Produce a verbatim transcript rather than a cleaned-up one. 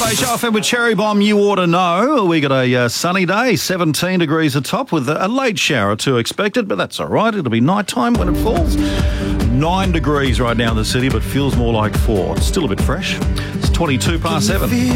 Saturday show off with Cherry Bomb, you ought to know. We got a uh, sunny day, seventeen degrees atop with a, a late shower or two expected, but that's all right. It'll be nighttime when it falls. Nine degrees right now in the city, but feels more like four. It's still a bit fresh. It's twenty-two past seven.